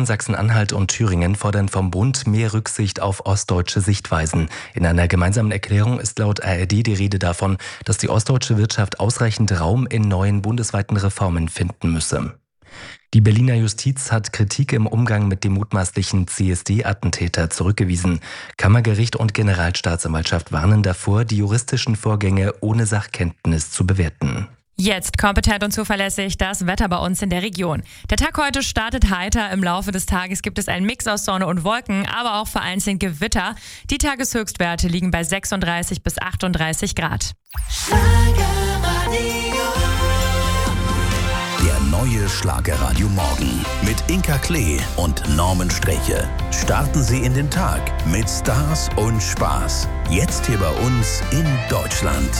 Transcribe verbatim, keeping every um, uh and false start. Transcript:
Hessen, Sachsen-Anhalt und Thüringen fordern vom Bund mehr Rücksicht auf ostdeutsche Sichtweisen. In einer gemeinsamen Erklärung ist laut A R D die Rede davon, dass die ostdeutsche Wirtschaft ausreichend Raum in neuen bundesweiten Reformen finden müsse. Die Berliner Justiz hat Kritik im Umgang mit dem mutmaßlichen C S D-Attentäter zurückgewiesen. Kammergericht und Generalstaatsanwaltschaft warnen davor, die juristischen Vorgänge ohne Sachkenntnis zu bewerten. Jetzt kompetent und zuverlässig das Wetter bei uns in der Region. Der Tag heute startet heiter. Im Laufe des Tages gibt es einen Mix aus Sonne und Wolken, aber auch vereinzelt Gewitter. Die Tageshöchstwerte liegen bei sechsunddreißig bis achtunddreißig Grad. Der neue Schlagerradio Morgen mit Inka Klee und Norman Streche. Starten Sie in den Tag mit Stars und Spaß. Jetzt hier bei uns in Deutschland.